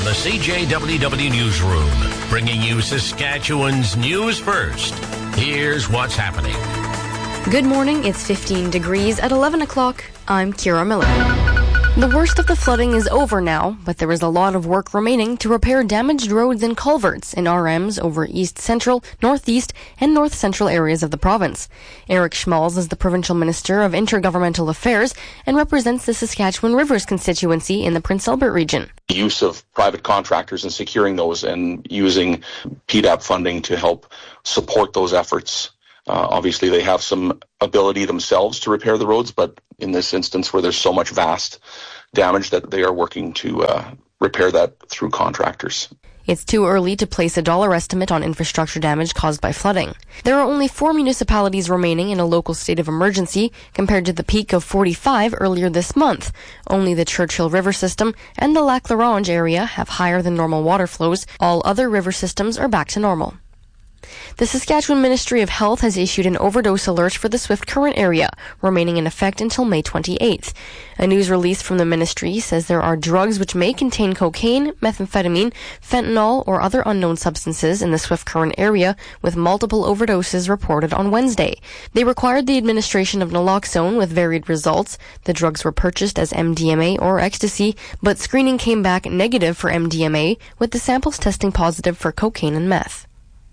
the CJWW Newsroom, bringing you Saskatchewan's news first. Here's what's happening. Good morning. It's 15 degrees at 11 o'clock. I'm Kira Miller. The worst of the flooding is over now, but there is a lot of work remaining to repair damaged roads and culverts in RMs over east central, northeast, and north central areas of the province. Eric Schmalz is the Provincial Minister of Intergovernmental Affairs and represents the Saskatchewan Rivers constituency in the Prince Albert region. The use of private contractors and securing those and using PDAP funding to help support those efforts. Obviously, they have some ability themselves to repair the roads, but in this instance where there's so much vast damage that they are working to repair that through contractors. It's too early to place a dollar estimate on infrastructure damage caused by flooding. There are only 4 municipalities remaining in a local state of emergency compared to the peak of 45 earlier this month. Only the Churchill River system and the Lac La Ronge area have higher than normal water flows. All other river systems are back to normal. The Saskatchewan Ministry of Health has issued an overdose alert for the Swift Current area, remaining in effect until May 28th. A news release from the ministry says there are drugs which may contain cocaine, methamphetamine, fentanyl, or other unknown substances in the Swift Current area, with multiple overdoses reported on Wednesday. They required the administration of naloxone with varied results. The drugs were purchased as MDMA or ecstasy, but screening came back negative for MDMA, with the samples testing positive for cocaine and meth.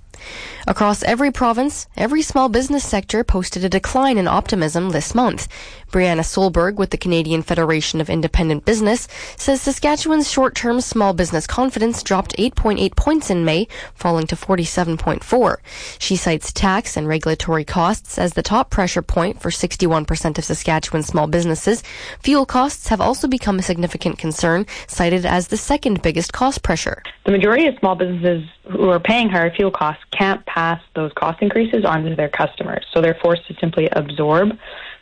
Across every province, every small business sector posted a decline in optimism this month. Brianna Solberg with the Canadian Federation of Independent Business says Saskatchewan's short-term small business confidence dropped 8.8 points in May, falling to 47.4. She cites tax and regulatory costs as the top pressure point for 61% of Saskatchewan small businesses. Fuel costs have also become a significant concern, cited as the second biggest cost pressure. The majority of small businesses who are paying higher fuel costs can't pass those cost increases onto their customers, so they're forced to simply absorb.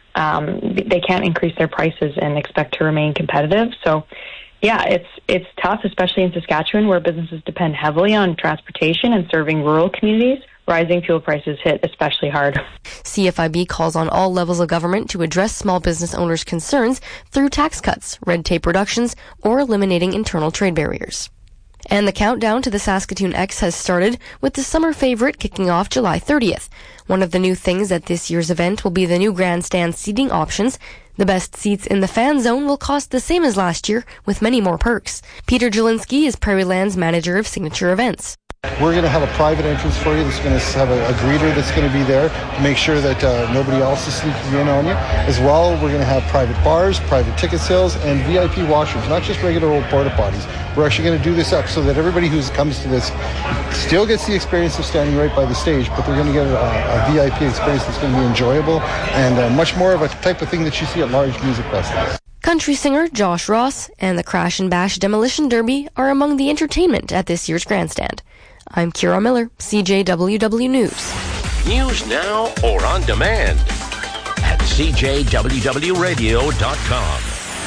They can't increase their prices and expect to remain competitive. So, yeah, it's tough, especially in Saskatchewan, where businesses depend heavily on transportation and serving rural communities. Rising fuel prices hit especially hard. CFIB calls on all levels of government to address small business owners' concerns through tax cuts, red tape reductions, or eliminating internal trade barriers. And the countdown to the Saskatoon X has started, with the summer favorite kicking off July 30th. One of the new things at this year's event will be the new grandstand seating options. The best seats in the fan zone will cost the same as last year, with many more perks. Peter Jelinski is Prairie Land's manager of signature events. We're going to have a private entrance for you that's going to have a greeter that's going to be there to make sure that nobody else is sneaking in on you. As well, we're going to have private bars, private ticket sales, and VIP washrooms, not just regular old porta potties. We're actually going to do this up so that everybody who comes to this still gets the experience of standing right by the stage, but they're going to get a VIP experience that's going to be enjoyable and much more of a type of thing that you see at large music festivals. Country singer Josh Ross and the Crash and Bash Demolition Derby are among the entertainment at this year's grandstand. I'm Kira Miller, CJWW News. News now or on demand at CJWWRadio.com.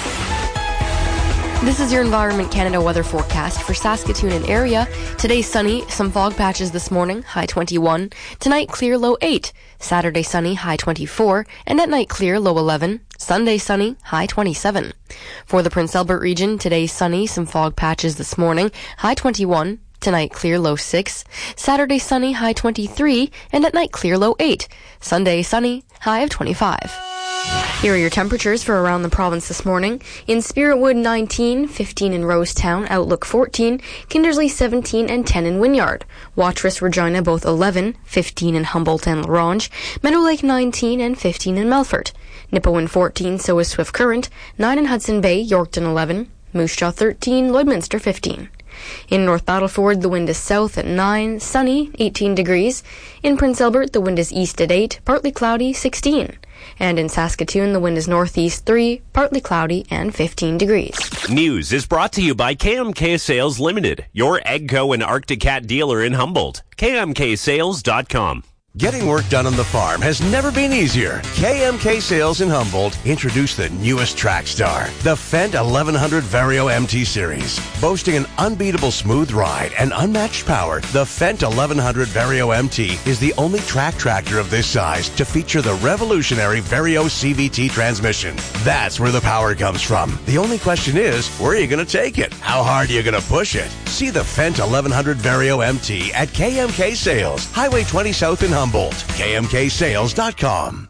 This is your Environment Canada weather forecast for Saskatoon and area. Today sunny, some fog patches this morning, high 21. Tonight clear, low 8. Saturday sunny, high 24. And at night clear, low 11. Sunday sunny, high 27. For the Prince Albert region, today sunny, some fog patches this morning, high 21. Tonight clear, low 6. Saturday sunny, high 23. And at night clear, low 8. Sunday sunny, high of 25. Here are your temperatures for around the province this morning. In Spiritwood, 19, 15 in Rosetown, Outlook 14, Kindersley 17 and 10 in Wynyard. Watrous, Regina both 11, 15 in Humboldt and La Ronge. Meadow Lake 19 and 15 in Melfort. Nipawin 14, so is Swift Current, 9 in Hudson Bay, Yorkton 11, Moose Jaw 13, Lloydminster 15. In North Battleford, the wind is south at 9, sunny, 18 degrees. In Prince Albert, the wind is east at 8, partly cloudy, 16. And in Saskatoon, the wind is northeast 3, partly cloudy, and 15 degrees. News is brought to you by KMK Sales Limited, your Egco and Arctic Cat dealer in Humboldt. KMKSales.com. Getting work done on the farm has never been easier. KMK Sales in Humboldt introduced the newest track star, the Fendt 1100 Vario MT Series. Boasting an unbeatable smooth ride and unmatched power, the Fendt 1100 Vario MT is the only track tractor of this size to feature the revolutionary Vario CVT transmission. That's where the power comes from. The only question is, where are you going to take it? How hard are you going to push it? See the Fendt 1100 Vario MT at KMK Sales, Highway 20 South in Humboldt, KMKSales.com.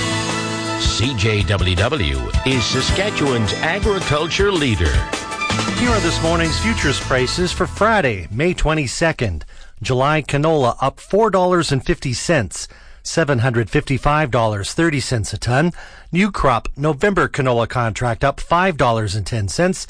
CJWW is Saskatchewan's agriculture leader. Here are this morning's futures prices for Friday, May 22nd. July canola up $4.50, $755.30 a ton. New crop November canola contract up $5.10,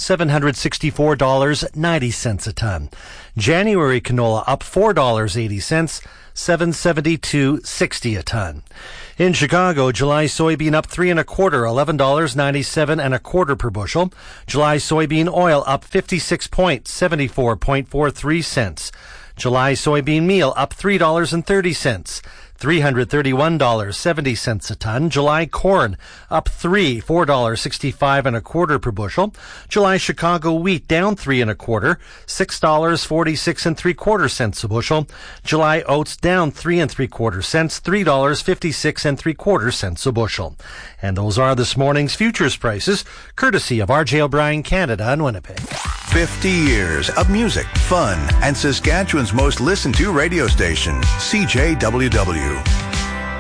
$764.90 a ton. January canola up $4.80, $772.60 a ton. In Chicago, July soybean up 3 1/4, $11.97 1/4 per bushel. July soybean oil up 56 points, 74.43 cents. July soybean meal up $3.30, $331.70 a ton. July corn up $4.65 1/4 per bushel. July Chicago wheat down 3 1/4, $6.46 3/4 a bushel. July oats down 3 3/4 cents, $3.56 3/4 a bushel. And those are this morning's futures prices, courtesy of R.J. O'Brien Canada in Winnipeg. 50 years of music, fun, and Saskatchewan's most listened to radio station, CJWW.